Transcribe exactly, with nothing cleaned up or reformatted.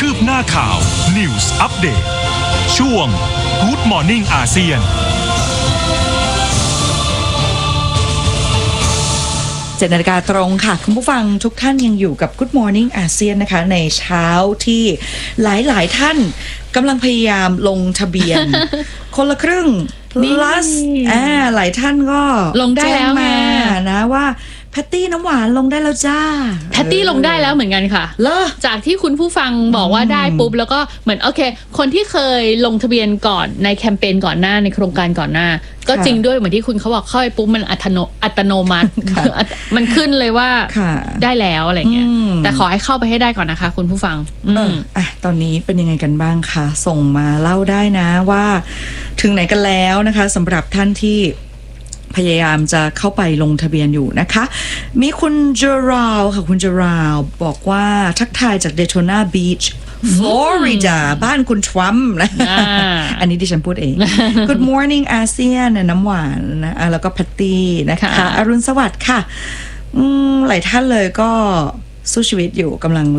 คืบหน้าข่าว News Update ช่วง Good Morning อาเซียนเจ็ดนาฬิกาตรงค่ะคุณผู้ฟังทุกท่านยังอยู่กับ Good Morning อาเซียนนะคะในเช้าที่หลายๆท่านกำลังพยายามลงทะเบียน คนละครึ่ง plus อ่าหลายท่านก็ลงได้แล้วมานะว่าแพตตี้น้ำหวานลงได้แล้วจ้าแพตตี้ลงได้แล้วเหมือนกันค่ะเหรอจากที่คุณผู้ฟังบอกว่าได้ปุ๊บแล้วก็เหมือนโอเคคนที่เคยลงทะเบียนก่อนในแคมเปญก่อนหน้าในโครงการก่อนหน้าก็จริงด้วยเหมือนที่คุณเขาบอกเข้าไปปุ๊บมันอัตโนอัตโนมัติมันขึ้นเลยว่าได้แล้วอะไรเงี้ยแต่ขอให้เข้าไปให้ได้ก่อนนะคะคุณผู้ฟังเอออ่ะตอนนี้เป็นยังไงกันบ้างคะส่งมาเล่าได้นะว่าถึงไหนกันแล้วนะคะสำหรับท่านที่พยายามจะเข้าไปลงทะเบียนอยู่นะคะมีคุณเจอราวค่ะคุณเจอราวบอกว่าทักทายจากเดโทนาบีชฟลอริดาบ้านคุณทรัมป์นะ อันนี้ดิฉันพูดเอง Good morning อาเซียนน้ำหวานนะแล้วก็แพตตี้นะคะอรุณสวัสดิ์ค่ะหลายท่านเลยก็สู้ชีวิตอยู่กำลัง